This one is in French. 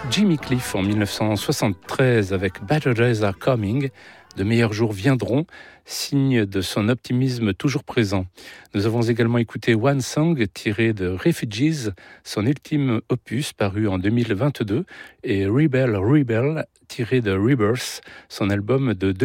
Jimmy Cliff en 1973 avec Better Days Are Coming. De meilleurs jours viendront, signe de son optimisme toujours présent. Nous avons également écouté One Song tiré de Refugees, son ultime opus paru en 2022, et Rebel tiré de Rebirth, son album de